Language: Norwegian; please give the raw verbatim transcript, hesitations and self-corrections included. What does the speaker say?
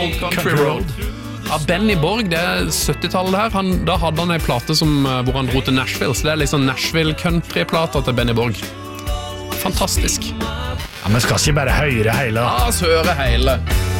Country Road. Ja, Benny Borg, det er syttitallet her. Han, da hadde han en plate som, hvor han dro til Nashville, så det er liksom Nashville country-plater til Benny Borg. Fantastisk. Ja, men skal ikke bare høre hele da. La oss høre hele.